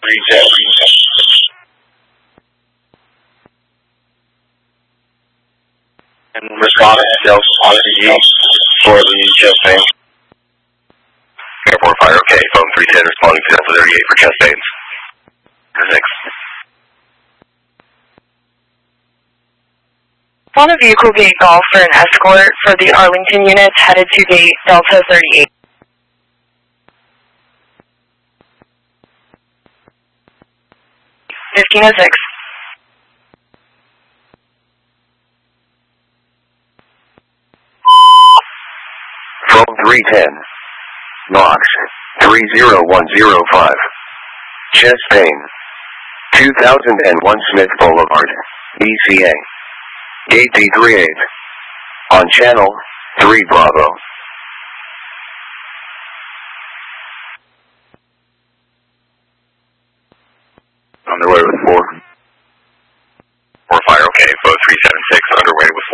Reset. And respond to Delta RCG for the chest pain. Airport fire, okay. Phone 310 responding to Delta 38 for chest pains. 6. On a vehicle gate golf for an escort for the Arlington units headed to gate Delta 38. Phone 310. Knox 30105. Chest pain. 2001 Smith Boulevard, ECA. Gate D38. On channel 3 Bravo. Underway with 4. 4 fire, okay. Phone 376 underway with